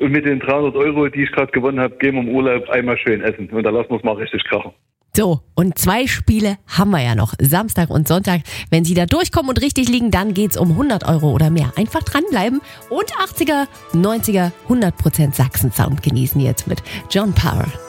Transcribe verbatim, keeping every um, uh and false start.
und mit den dreihundert Euro, die ich gerade gewonnen habe, gehen wir im Urlaub einmal schön essen. Und da lassen wir es mal richtig krachen. So, und zwei Spiele haben wir ja noch, Samstag und Sonntag. Wenn Sie da durchkommen und richtig liegen, dann geht's um hundert Euro oder mehr. Einfach dranbleiben und achtziger, neunziger, hundert Prozent Sachsen-Sound genießen jetzt mit John Power.